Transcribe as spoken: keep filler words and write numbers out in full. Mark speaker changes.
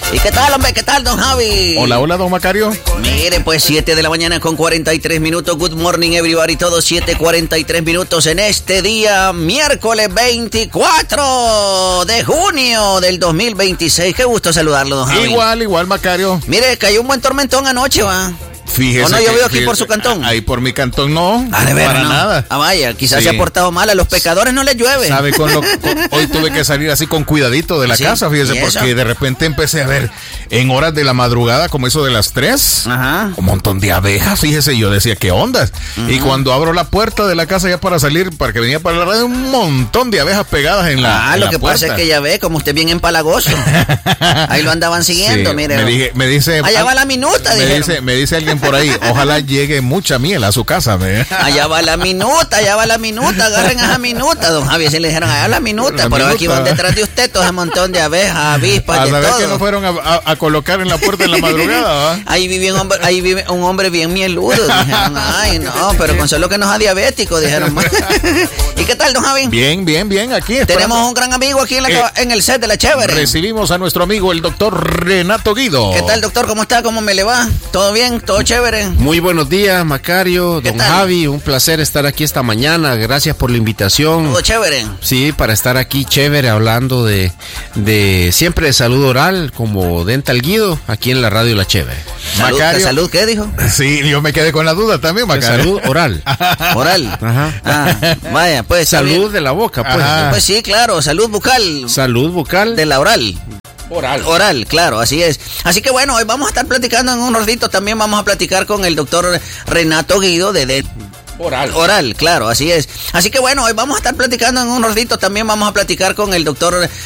Speaker 1: ¿Y qué tal, hombre? ¿Qué tal, don Javi?
Speaker 2: Hola, hola, don Macario.
Speaker 1: Mire, pues siete de la mañana con cuarenta y tres minutos. Good morning, everybody. Todos siete cuarenta y tres minutos en este día, miércoles veinticuatro de junio del dos mil veintiséis. Qué gusto saludarlo, don Javi.
Speaker 2: Igual, igual, Macario.
Speaker 1: Mire, cayó un buen tormentón anoche, va.
Speaker 2: Fíjese.
Speaker 1: ¿O no llovió aquí
Speaker 2: fíjese,
Speaker 1: por su cantón?
Speaker 2: Ahí por mi cantón no.
Speaker 1: Ah, de veras,
Speaker 2: para
Speaker 1: no.
Speaker 2: nada.
Speaker 1: Ah, vaya, quizás
Speaker 2: Sí.
Speaker 1: se ha portado mal. A los pecadores no les llueve.
Speaker 2: ¿Sabe? Con lo, con, hoy tuve que salir así con cuidadito de la
Speaker 1: ¿Sí?
Speaker 2: casa, fíjese,
Speaker 1: ¿Y eso?
Speaker 2: porque de repente empecé a ver en horas de la madrugada, como eso de las tres,
Speaker 1: Ajá.
Speaker 2: un montón de abejas, fíjese, yo decía, ¿qué ondas? Uh-huh. Y cuando abro la puerta de la casa ya para salir, para que venía para la radio, un montón de abejas pegadas en la
Speaker 1: Ah,
Speaker 2: en
Speaker 1: lo
Speaker 2: la
Speaker 1: que
Speaker 2: puerta.
Speaker 1: pasa es que ya ve, como usted es bien empalagoso. Ahí lo andaban siguiendo,
Speaker 2: Sí,
Speaker 1: mire.
Speaker 2: Me, dije, me dice...
Speaker 1: Allá va la minuta,
Speaker 2: me
Speaker 1: dijeron.
Speaker 2: dice, me dice alguien por ahí, ojalá llegue mucha miel a su casa. ¿ve?
Speaker 1: Allá va la minuta, allá va la minuta, agarren a esa minuta, don Javi. Si le dijeron, allá la minuta,
Speaker 2: La
Speaker 1: pero
Speaker 2: minuta.
Speaker 1: aquí van detrás de usted todo ese montón de abejas, avispas,
Speaker 2: A
Speaker 1: de
Speaker 2: saber
Speaker 1: todo.
Speaker 2: que no fueron a, a, a colocar en la puerta en la madrugada, ¿va?
Speaker 1: Ahí vive un hombre, ahí vive un hombre bien mieludo, dijeron, ay no, pero con solo que no es diabético, dijeron. ¿Y qué tal, don Javi?
Speaker 2: Bien, bien, bien, aquí esperando.
Speaker 1: Tenemos un gran amigo aquí en, la,
Speaker 2: Eh,
Speaker 1: en el set de la Chévere.
Speaker 2: Recibimos a nuestro amigo el doctor Renato Guido.
Speaker 1: ¿Qué tal, doctor? ¿Cómo está? ¿Cómo me le va? ¿Todo bien? ¿Todo chévere?
Speaker 3: Muy buenos días, Macario,
Speaker 1: ¿Qué
Speaker 3: don
Speaker 1: tal?
Speaker 3: Javi, un placer estar aquí esta mañana, gracias por la invitación.
Speaker 1: ¿Todo chévere?
Speaker 3: Sí, para estar aquí chévere hablando de, de siempre de salud oral como Dental Guido, aquí en la radio La Chévere.
Speaker 1: Salud,
Speaker 2: Macario.
Speaker 1: ¿de salud qué dijo?
Speaker 2: Sí, yo me quedé con la duda también,
Speaker 3: De
Speaker 2: Macario.
Speaker 3: salud oral.
Speaker 1: Oral.
Speaker 3: Ajá.
Speaker 1: Ah, vaya, pues. está
Speaker 3: Salud
Speaker 1: bien.
Speaker 3: de la boca, pues.
Speaker 2: Ajá.
Speaker 1: Pues sí, claro, salud bucal.
Speaker 3: Salud bucal.
Speaker 1: De la oral.
Speaker 3: oral.
Speaker 1: Oral, claro, así es. Así que bueno, hoy vamos a estar platicando en un ratito. También vamos a platicar con el doctor Renato Guido de, de
Speaker 3: Oral.
Speaker 1: Oral, claro, así es. Así que bueno, hoy vamos a estar platicando en un ratito. También vamos a platicar con el doctor